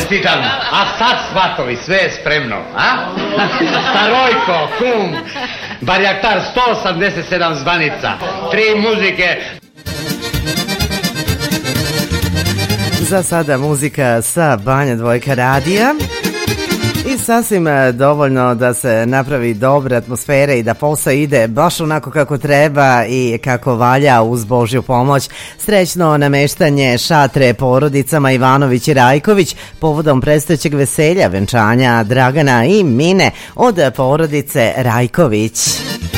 čestitam. A sad, svatovi, sve je spremno, a? Starojko, kum, barjaktar, 187 zvanica, 3 muzike. Za sada muzika sa Banja Dvojka radija. I sasvim dovoljno da se napravi dobra atmosfera i da posao ide baš onako kako treba i kako valja uz Božju pomoć. Srećno nameštanje šatre porodicama Ivanović i Rajković povodom predstojećeg veselja venčanja Dragana i Mine od porodice Rajković.